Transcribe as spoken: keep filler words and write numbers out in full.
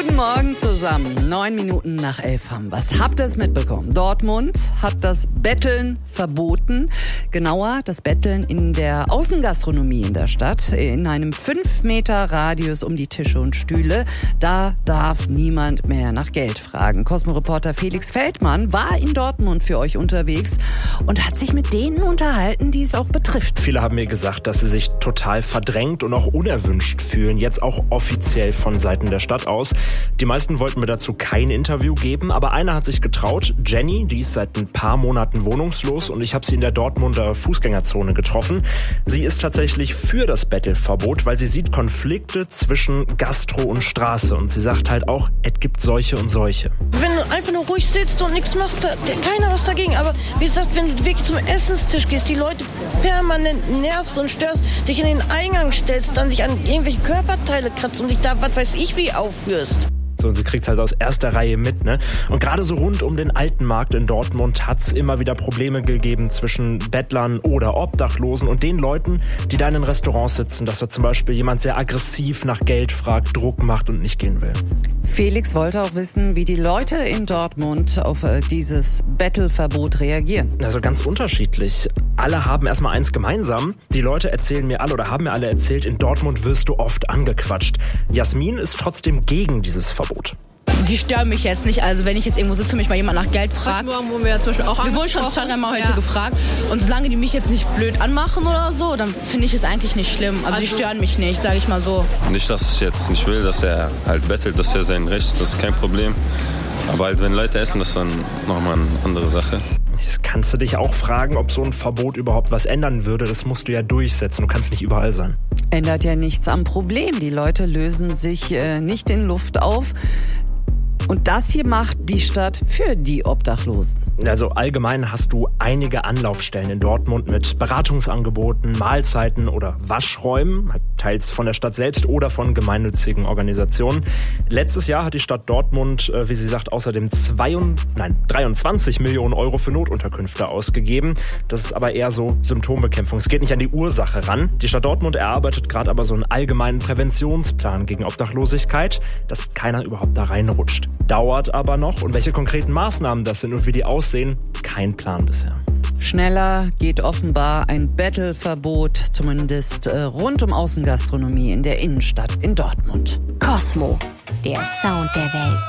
Guten Morgen zusammen. Neun Minuten nach elf haben wir's. Habt ihr es mitbekommen? Dortmund hat das Betteln verboten. Genauer, das Betteln in der Außengastronomie in der Stadt. In einem fünf Meter Radius um die Tische und Stühle. Da darf niemand mehr nach Geld fragen. Cosmo-Reporter Felix Feldmann war in Dortmund für euch unterwegs und hat sich mit denen unterhalten, die es auch betrifft. Viele haben mir gesagt, dass sie sich total verdrängt und auch unerwünscht fühlen. Jetzt auch offiziell von Seiten der Stadt aus. Die meisten wollten mir dazu kein Interview geben, aber einer hat sich getraut. Jenny, die ist seit ein paar Monaten wohnungslos und ich habe sie in der Dortmunder Fußgängerzone getroffen. Sie ist tatsächlich für das Bettelverbot, weil sie sieht Konflikte zwischen Gastro und Straße. Und sie sagt halt auch, es gibt solche und solche. Wenn du einfach nur ruhig sitzt und nichts machst, da, keiner was dagegen. Aber wie gesagt, wenn du wirklich zum Essenstisch gehst, die Leute permanent nervst und störst, dich in den Eingang stellst, dann dich an irgendwelche Körperteile kratzt und dich da, was weiß ich, wie aufführst. So, und sie kriegt's halt aus erster Reihe mit, ne? Und gerade so rund um den Altenmarkt in Dortmund hat's immer wieder Probleme gegeben zwischen Bettlern oder Obdachlosen und den Leuten, die da in den Restaurants sitzen, dass da zum Beispiel jemand sehr aggressiv nach Geld fragt, Druck macht und nicht gehen will. Felix wollte auch wissen, wie die Leute in Dortmund auf dieses Bettelverbot reagieren. Also ganz unterschiedlich. Alle haben erstmal eins gemeinsam. Die Leute erzählen mir alle oder haben mir alle erzählt, in Dortmund wirst du oft angequatscht. Jasmin ist trotzdem gegen dieses Verbot. Die stören mich jetzt nicht. Also wenn ich jetzt irgendwo sitze und mich mal jemand nach Geld fragt. Heute Morgen wurden wir ja zum Beispiel auch Wir wurden schon zwei, drei Mal heute ja. gefragt. Und solange die mich jetzt nicht blöd anmachen oder so, dann finde ich es eigentlich nicht schlimm. Also, also die stören mich nicht, sage ich mal so. Nicht, dass ich jetzt nicht will, dass er halt bettelt, das ist ja sein Recht, das ist kein Problem. Aber halt, wenn Leute essen, das ist dann nochmal eine andere Sache. Jetzt kannst du dich auch fragen, ob so ein Verbot überhaupt was ändern würde. Das musst du ja durchsetzen. Du kannst nicht überall sein. Ändert ja nichts am Problem. Die Leute lösen sich äh, nicht in Luft auf. Und das hier macht die Stadt für die Obdachlosen. Also allgemein hast du einige Anlaufstellen in Dortmund mit Beratungsangeboten, Mahlzeiten oder Waschräumen, teils von der Stadt selbst oder von gemeinnützigen Organisationen. Letztes Jahr hat die Stadt Dortmund, wie sie sagt, außerdem zwei, nein, dreiundzwanzig Millionen Euro für Notunterkünfte ausgegeben. Das ist aber eher so Symptombekämpfung. Es geht nicht an die Ursache ran. Die Stadt Dortmund erarbeitet gerade aber so einen allgemeinen Präventionsplan gegen Obdachlosigkeit, dass keiner überhaupt da reinrutscht. Dauert aber noch. Und welche konkreten Maßnahmen das sind und wie die aussehen, kein Plan bisher. Schneller geht offenbar ein Bettelverbot, zumindest äh, rund um Außengastronomie in der Innenstadt in Dortmund. Cosmo, der Sound der Welt.